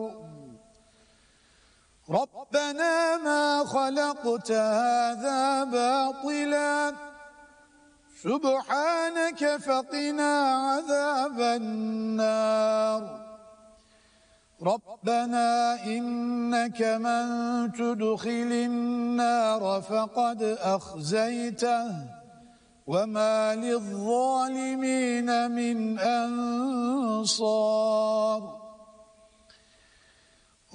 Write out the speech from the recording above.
ربنا ما خلقت هذا باطلا سبحانك فقنا عذاب النار ربنا إنك من تدخل النار فقد أخزيته وما للظالمين من أنصار